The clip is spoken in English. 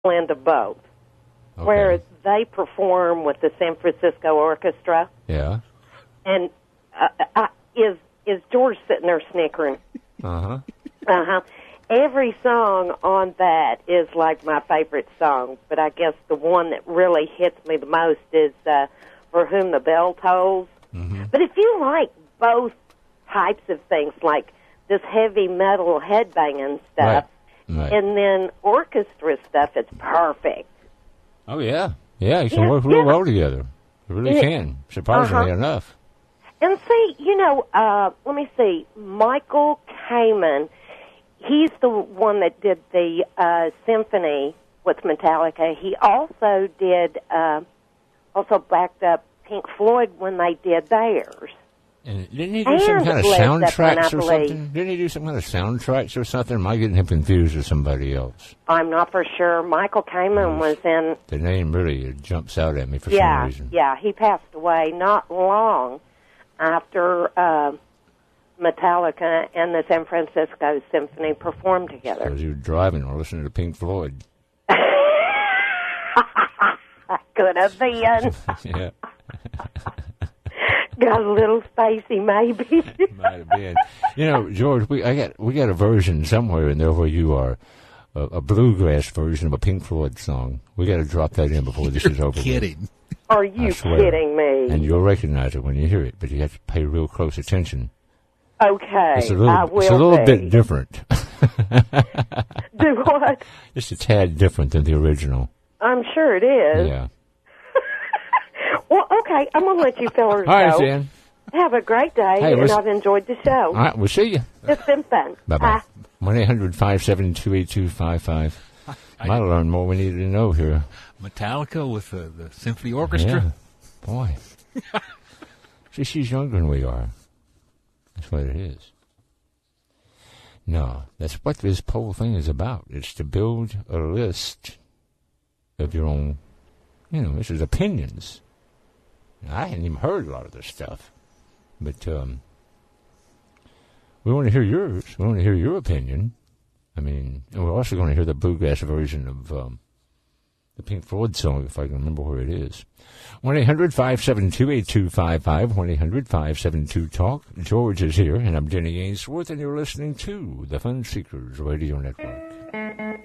blend of both, where they perform with the San Francisco Orchestra. Yeah. And is George sitting there snickering? Uh-huh. Uh-huh. Every song on that is like my favorite song, but I guess the one that really hits me the most is For Whom the Bell Tolls. Mm-hmm. But if you like both types of things, like this heavy metal headbanging stuff, Right. and then orchestra stuff, it's perfect. Oh, yeah. Yeah, you can work real well together. You really can, surprisingly enough. And see, let me see, Michael Kamen, he's the one that did the symphony with Metallica. He also did, also backed up Pink Floyd when they did theirs. And didn't he do some kind of soundtracks or something? Didn't he do some kind of soundtracks or something? Am I getting him confused with somebody else? I'm not for sure. Michael Kamen was in... The name really jumps out at me for some reason. Yeah, he passed away not long after Metallica and the San Francisco Symphony performed together. Because you were driving or listening to Pink Floyd. Could have been. Yeah. Got a little spacey, maybe. Might have been. George, we got a version somewhere in there where you are, a bluegrass version of a Pink Floyd song. We got to drop that in before this is over. Kidding. Are you kidding me? And you'll recognize it when you hear it, but you have to pay real close attention. Okay, It's a little bit different. Do what? Just a tad different than the original. I'm sure it is. Yeah. Well, okay, I'm going to let you fellas go. All right, Jan. Have a great day, and I've enjoyed the show. All right, we'll see you. It's been fun. Bye-bye. 1-800-572-8255. Might have learned more we needed to know here. Metallica with the symphony orchestra. Yeah. Boy. See, she's younger than we are. That's what it is. No, that's what this whole thing is about. It's to build a list of your own, this is opinions. I hadn't even heard a lot of this stuff. But we want to hear yours. We want to hear your opinion. And we're also going to hear the bluegrass version of the Pink Floyd song, if I can remember where it is. 1-800-572-8255, 1-800-572-TALK. George is here, and I'm Denny Ainsworth, and you're listening to the Fun Seekers Radio Network.